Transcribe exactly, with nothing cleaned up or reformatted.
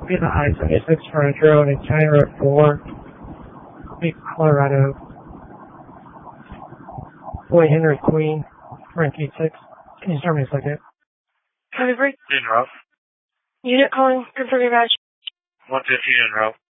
Be the I seventy-six Frontage Road and County Road four, be Colorado. Boy Henry Queen, Frank eight six. Can you start me a second? Copy break. In route. Unit calling, confirm your badge. one fifteen in route.